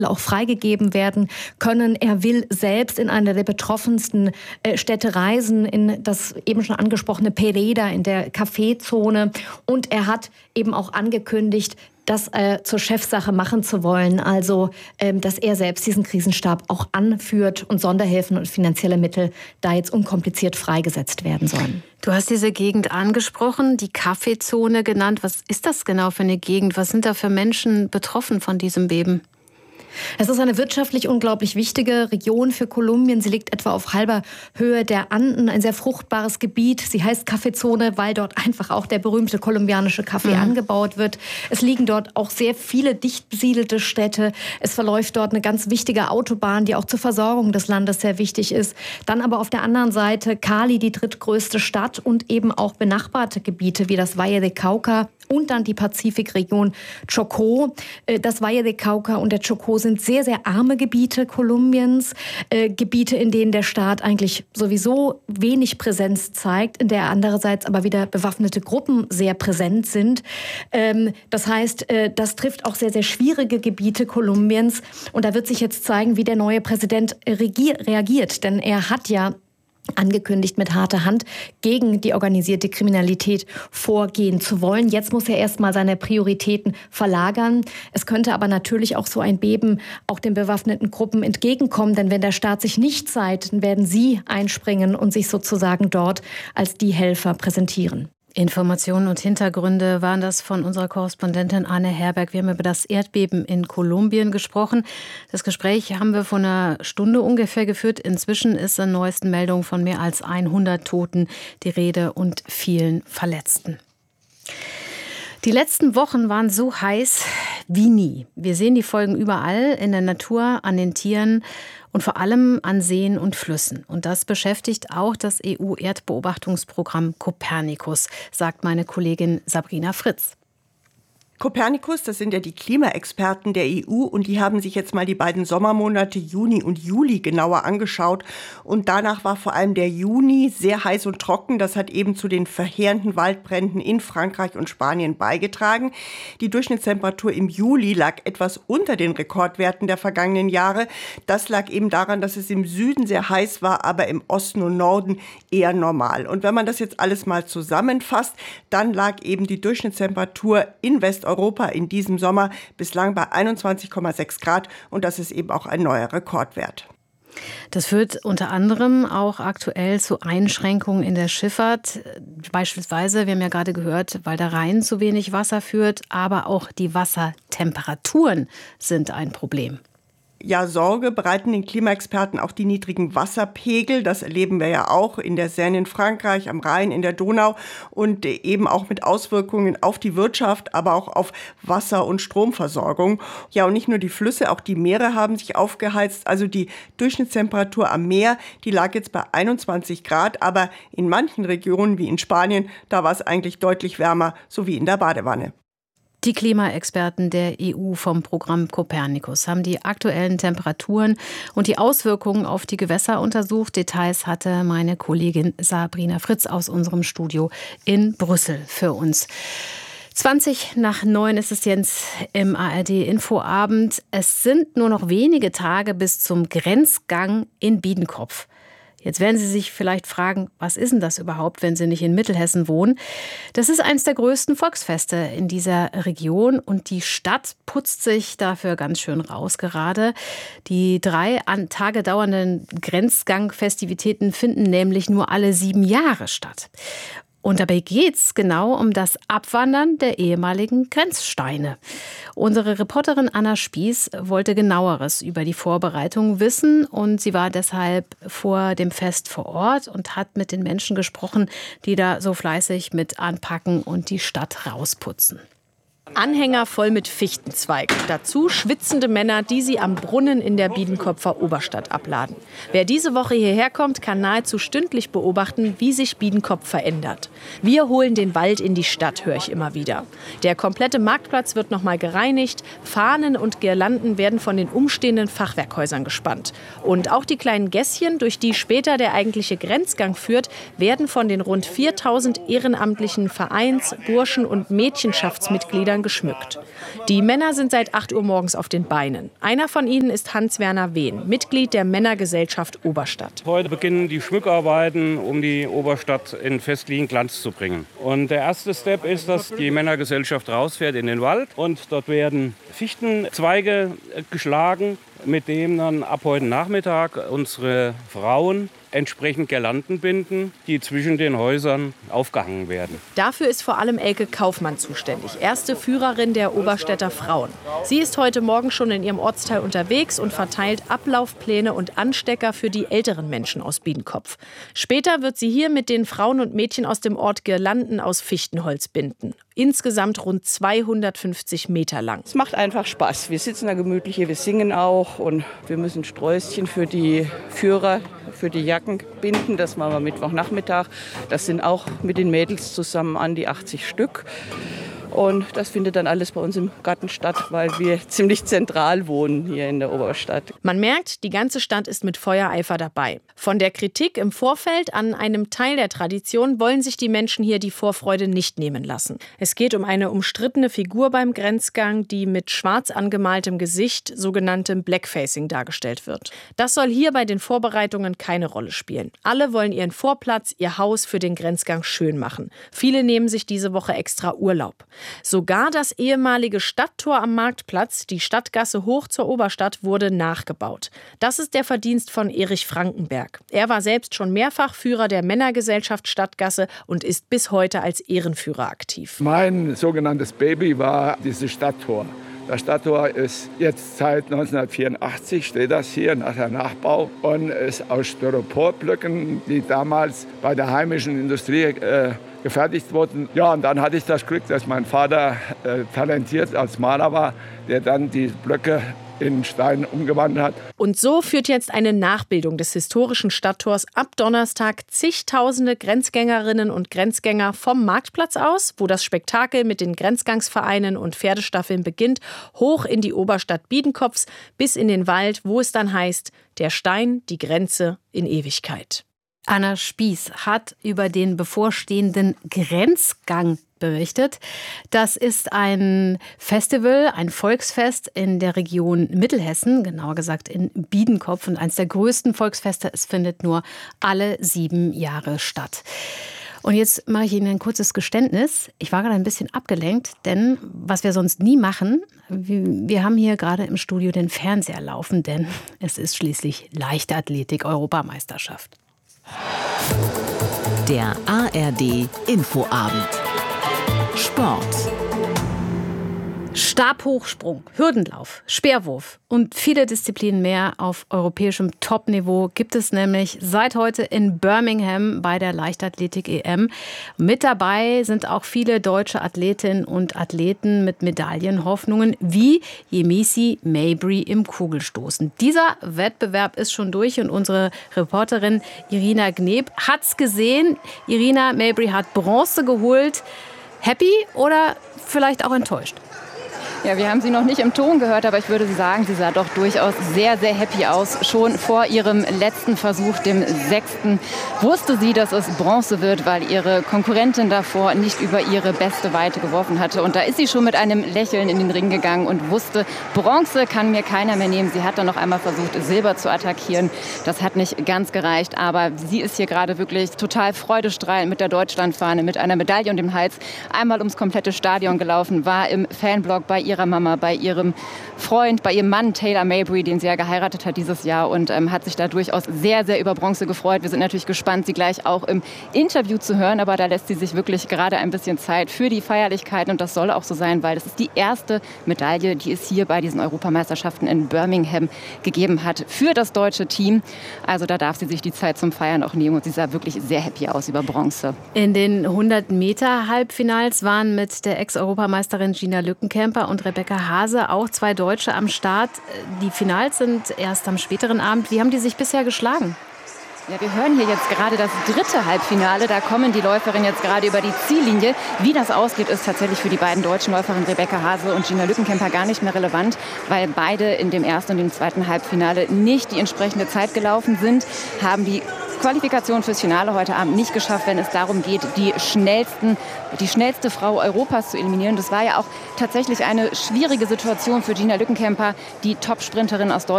auch freigegeben werden können. Er will selbst in einer der betroffensten Städte reisen, in das eben schon angesprochene Pereira, in der Kaffeezone. Und er hat eben auch angekündigt, das zur Chefsache machen zu wollen. Also, dass er selbst diesen Krisenstab auch anführt und Sonderhilfen und finanzielle Mittel da jetzt unkompliziert freigesetzt werden sollen. Du hast diese Gegend angesprochen, die Kaffeezone genannt. Was ist das genau für eine Gegend? Was sind da für Menschen betroffen von diesem Beben? Es ist eine wirtschaftlich unglaublich wichtige Region für Kolumbien. Sie liegt etwa auf halber Höhe der Anden, ein sehr fruchtbares Gebiet. Sie heißt Kaffeezone, weil dort einfach auch der berühmte kolumbianische Kaffee angebaut wird. Es liegen dort auch sehr viele dicht besiedelte Städte. Es verläuft dort eine ganz wichtige Autobahn, die auch zur Versorgung des Landes sehr wichtig ist. Dann aber auf der anderen Seite Cali, die drittgrößte Stadt, und eben auch benachbarte Gebiete wie das Valle de Cauca. Und dann die Pazifikregion Chocó. Das Valle de Cauca und der Chocó sind sehr, sehr arme Gebiete Kolumbiens. Gebiete, in denen der Staat eigentlich sowieso wenig Präsenz zeigt, in der andererseits aber wieder bewaffnete Gruppen sehr präsent sind. Das heißt, das trifft auch sehr, sehr schwierige Gebiete Kolumbiens. Und da wird sich jetzt zeigen, wie der neue Präsident reagiert. Denn er hat ja angekündigt, mit harter Hand gegen die organisierte Kriminalität vorgehen zu wollen. Jetzt muss er erstmal seine Prioritäten verlagern. Es könnte aber natürlich auch so ein Beben auch den bewaffneten Gruppen entgegenkommen, denn wenn der Staat sich nicht zeigt, dann werden sie einspringen und sich sozusagen dort als die Helfer präsentieren. Informationen und Hintergründe waren das von unserer Korrespondentin Anne Herberg. Wir haben über das Erdbeben in Kolumbien gesprochen. Das Gespräch haben wir vor einer Stunde ungefähr geführt. Inzwischen ist in neuesten Meldungen von mehr als 100 Toten die Rede und vielen Verletzten. Die letzten Wochen waren so heiß wie nie. Wir sehen die Folgen überall, in der Natur, an den Tieren und vor allem an Seen und Flüssen. Und das beschäftigt auch das EU-Erdbeobachtungsprogramm Copernicus, sagt meine Kollegin Sabrina Fritz. Copernicus, das sind ja die Klimaexperten der EU, und die haben sich jetzt mal die beiden Sommermonate Juni und Juli genauer angeschaut. Und danach war vor allem der Juni sehr heiß und trocken. Das hat eben zu den verheerenden Waldbränden in Frankreich und Spanien beigetragen. Die Durchschnittstemperatur im Juli lag etwas unter den Rekordwerten der vergangenen Jahre. Das lag eben daran, dass es im Süden sehr heiß war, aber im Osten und Norden eher normal. Und wenn man das jetzt alles mal zusammenfasst, dann lag eben die Durchschnittstemperatur in Westeuropa in diesem Sommer bislang bei 21,6 Grad, und das ist eben auch ein neuer Rekordwert. Das führt unter anderem auch aktuell zu Einschränkungen in der Schifffahrt. Beispielsweise, wir haben ja gerade gehört, weil der Rhein zu wenig Wasser führt, aber auch die Wassertemperaturen sind ein Problem. Ja, Sorge bereiten den Klimaexperten auch die niedrigen Wasserpegel. Das erleben wir ja auch in der Seine in Frankreich, am Rhein, in der Donau, und eben auch mit Auswirkungen auf die Wirtschaft, aber auch auf Wasser- und Stromversorgung. Ja, und nicht nur die Flüsse, auch die Meere haben sich aufgeheizt. Also die Durchschnittstemperatur am Meer, die lag jetzt bei 21 Grad, aber in manchen Regionen wie in Spanien, da war es eigentlich deutlich wärmer, so wie in der Badewanne. Die Klimaexperten der EU vom Programm Copernicus haben die aktuellen Temperaturen und die Auswirkungen auf die Gewässer untersucht. Details hatte meine Kollegin Sabrina Fritz aus unserem Studio in Brüssel für uns. 8:20 ist es jetzt im ARD-Infoabend. Es sind nur noch wenige Tage bis zum Grenzgang in Biedenkopf. Jetzt werden Sie sich vielleicht fragen, was ist denn das überhaupt, wenn Sie nicht in Mittelhessen wohnen? Das ist eines der größten Volksfeste in dieser Region, und die Stadt putzt sich dafür ganz schön raus gerade. Die 3 Tage dauernden Grenzgang-Festivitäten finden nämlich nur alle 7 Jahre statt. Und dabei geht's genau um das Abwandern der ehemaligen Grenzsteine. Unsere Reporterin Anna Spieß wollte Genaueres über die Vorbereitungen wissen, und sie war deshalb vor dem Fest vor Ort und hat mit den Menschen gesprochen, die da so fleißig mit anpacken und die Stadt rausputzen. Anhänger voll mit Fichtenzweigen. Dazu schwitzende Männer, die sie am Brunnen in der Biedenkopfer Oberstadt abladen. Wer diese Woche hierher kommt, kann nahezu stündlich beobachten, wie sich Biedenkopf verändert. Wir holen den Wald in die Stadt, höre ich immer wieder. Der komplette Marktplatz wird nochmal gereinigt. Fahnen und Girlanden werden von den umstehenden Fachwerkhäusern gespannt. Und auch die kleinen Gässchen, durch die später der eigentliche Grenzgang führt, werden von den rund 4.000 ehrenamtlichen Vereins-, Burschen- und Mädchenschaftsmitgliedern Grenzgang geschmückt. Die Männer sind seit 8 Uhr morgens auf den Beinen. Einer von ihnen ist Hans-Werner Wehn, Mitglied der Männergesellschaft Oberstadt. Heute beginnen die Schmückarbeiten, um die Oberstadt in festlichen Glanz zu bringen. Und der erste Step ist, dass die Männergesellschaft rausfährt in den Wald und dort werden Fichtenzweige geschlagen, mit dem dann ab heute Nachmittag unsere Frauen entsprechend Girlanden binden, die zwischen den Häusern aufgehangen werden. Dafür ist vor allem Elke Kaufmann zuständig, erste Führerin der Oberstädter Frauen. Sie ist heute Morgen schon in ihrem Ortsteil unterwegs und verteilt Ablaufpläne und Anstecker für die älteren Menschen aus Biedenkopf. Später wird sie hier mit den Frauen und Mädchen aus dem Ort Girlanden aus Fichtenholz binden. Insgesamt rund 250 Meter lang. Es macht einfach Spaß. Wir sitzen da gemütlich hier, wir singen auch und wir müssen Sträußchen für die Führer, für die Jacken binden. Das machen wir Mittwochnachmittag. Das sind auch mit den Mädels zusammen an die 80 Stück. Und das findet dann alles bei uns im Garten statt, weil wir ziemlich zentral wohnen hier in der Oberstadt. Man merkt, die ganze Stadt ist mit Feuereifer dabei. Von der Kritik im Vorfeld an einem Teil der Tradition wollen sich die Menschen hier die Vorfreude nicht nehmen lassen. Es geht um eine umstrittene Figur beim Grenzgang, die mit schwarz angemaltem Gesicht, sogenanntem Blackfacing, dargestellt wird. Das soll hier bei den Vorbereitungen keine Rolle spielen. Alle wollen ihren Vorplatz, ihr Haus für den Grenzgang schön machen. Viele nehmen sich diese Woche extra Urlaub. Sogar das ehemalige Stadttor am Marktplatz, die Stadtgasse hoch zur Oberstadt, wurde nachgebaut. Das ist der Verdienst von Erich Frankenberg. Er war selbst schon mehrfach Führer der Männergesellschaft Stadtgasse und ist bis heute als Ehrenführer aktiv. Mein sogenanntes Baby war dieses Stadttor. Das Stadttor ist jetzt seit 1984, steht das hier nach der Nachbau und ist aus Styroporblöcken, die damals bei der heimischen Industrie gefertigt wurden. Ja, und dann hatte ich das Glück, dass mein Vater talentiert als Maler war, der dann die Blöcke in Stein umgewandelt hat. Und so führt jetzt eine Nachbildung des historischen Stadttors ab Donnerstag zigtausende Grenzgängerinnen und Grenzgänger vom Marktplatz aus, wo das Spektakel mit den Grenzgangsvereinen und Pferdestaffeln beginnt, hoch in die Oberstadt Biedenkopf bis in den Wald, wo es dann heißt, der Stein, die Grenze in Ewigkeit. Anna Spieß hat über den bevorstehenden Grenzgang berichtet. Das ist ein Festival, ein Volksfest in der Region Mittelhessen, genauer gesagt in Biedenkopf, und eines der größten Volksfeste. Es findet nur alle 7 Jahre statt. Und jetzt mache ich Ihnen ein kurzes Geständnis. Ich war gerade ein bisschen abgelenkt, denn was wir sonst nie machen, wir haben hier gerade im Studio den Fernseher laufen, denn es ist schließlich Leichtathletik-Europameisterschaft. Der ARD Infoabend. Sport. Stabhochsprung, Hürdenlauf, Speerwurf und viele Disziplinen mehr auf europäischem Topniveau gibt es nämlich seit heute in Birmingham bei der Leichtathletik-EM. Mit dabei sind auch viele deutsche Athletinnen und Athleten mit Medaillenhoffnungen wie Yemisi Mabry im Kugelstoßen. Dieser Wettbewerb ist schon durch und unsere Reporterin Irina Gneb hat's gesehen. Irina, Mabry hat Bronze geholt. Happy oder vielleicht auch enttäuscht? Ja, wir haben sie noch nicht im Ton gehört, aber ich würde sagen, sie sah doch durchaus sehr, sehr happy aus. Schon vor ihrem letzten Versuch, dem 6., wusste sie, dass es Bronze wird, weil ihre Konkurrentin davor nicht über ihre beste Weite geworfen hatte. Und da ist sie schon mit einem Lächeln in den Ring gegangen und wusste, Bronze kann mir keiner mehr nehmen. Sie hat dann noch einmal versucht, Silber zu attackieren. Das hat nicht ganz gereicht, aber sie ist hier gerade wirklich total freudestrahlend mit der Deutschlandfahne, mit einer Medaille um den Hals, einmal ums komplette Stadion gelaufen, war im Fanblog bei ihrer Mama, bei ihrem Freund, bei ihrem Mann Taylor Mabry, den sie ja geheiratet hat dieses Jahr, und hat sich da durchaus sehr, sehr über Bronze gefreut. Wir sind natürlich gespannt, sie gleich auch im Interview zu hören, aber da lässt sie sich wirklich gerade ein bisschen Zeit für die Feierlichkeiten, und das soll auch so sein, weil das ist die erste Medaille, die es hier bei diesen Europameisterschaften in Birmingham gegeben hat für das deutsche Team. Also da darf sie sich die Zeit zum Feiern auch nehmen, und sie sah wirklich sehr happy aus über Bronze. In den 100-Meter-Halbfinals waren mit der Ex-Europameisterin Gina Lückenkämper und Rebecca Hase auch 2 Deutsche am Start. Die Finals sind erst am späteren Abend. Wie haben die sich bisher geschlagen? Ja, wir hören hier jetzt gerade das 3. Halbfinale. Da kommen die Läuferinnen jetzt gerade über die Ziellinie. Wie das ausgeht, ist tatsächlich für die beiden deutschen Läuferinnen Rebecca Hase und Gina Lückenkämper gar nicht mehr relevant, weil beide in dem 1. und dem 2. Halbfinale nicht die entsprechende Zeit gelaufen sind, haben die Qualifikation fürs Finale heute Abend nicht geschafft, wenn es darum geht, die schnellste Frau Europas zu eliminieren. Das war ja auch tatsächlich eine schwierige Situation für Gina Lückenkämper, die Top-Sprinterin aus Deutschland.